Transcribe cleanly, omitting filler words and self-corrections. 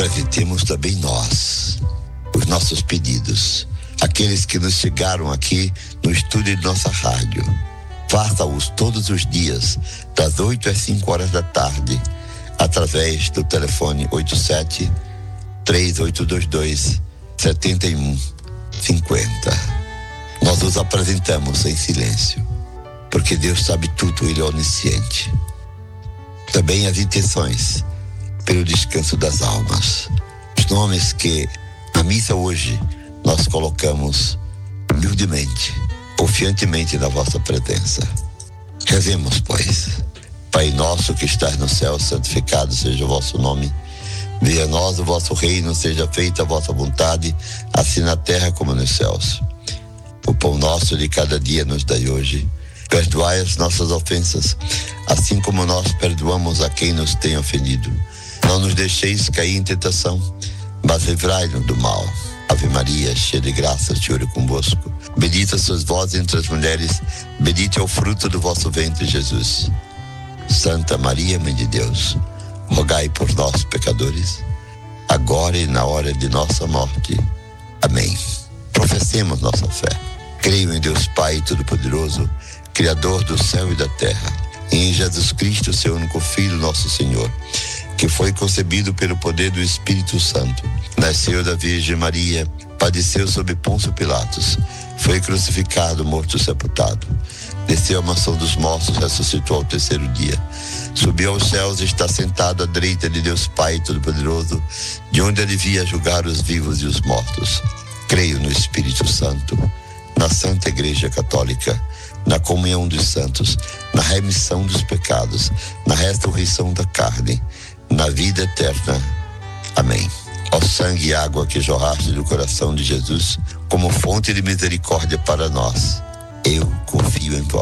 apresentemos também nós os nossos pedidos, aqueles que nos chegaram aqui no estúdio de nossa rádio. Faça-os todos os dias, das 8 às 5 horas da tarde, através do telefone 87-3822-7150. Nós os apresentamos em silêncio, porque Deus sabe tudo, Ele é onisciente. Também as intenções pelo descanso das almas. Os nomes que na missa hoje nós colocamos humildemente, confiantemente na vossa presença. Rezemos, pois. Pai nosso que estás no céu, santificado seja o vosso nome. Venha a nós o vosso reino, seja feita a vossa vontade, assim na terra como nos céus. O pão nosso de cada dia nos dai hoje. Perdoai as nossas ofensas, assim como nós perdoamos a quem nos tem ofendido. Não nos deixeis cair em tentação, mas livrai-nos do mal. Ave Maria, cheia de graça, o Senhor é convosco. Bendita sois vós entre as mulheres, bendito é o fruto do vosso ventre, Jesus. Santa Maria, Mãe de Deus, rogai por nós, pecadores, agora e na hora de nossa morte. Amém. Professemos nossa fé. Creio em Deus Pai Todo-Poderoso, Criador do céu e da terra, e em Jesus Cristo, seu único Filho, nosso Senhor, que foi concebido pelo poder do Espírito Santo, nasceu da Virgem Maria, padeceu sob Pôncio Pilatos, foi crucificado, morto e sepultado, desceu à mansão dos mortos, ressuscitou ao terceiro dia, subiu aos céus e está sentado à direita de Deus Pai Todo-Poderoso, de onde ele via julgar os vivos e os mortos. Creio no Espírito Santo, na Santa Igreja Católica, na comunhão dos santos, na remissão dos pecados, na ressurreição da carne, na vida eterna. Amém. Ó sangue e água que jorraste do coração de Jesus, como fonte de misericórdia para nós, eu confio em vós.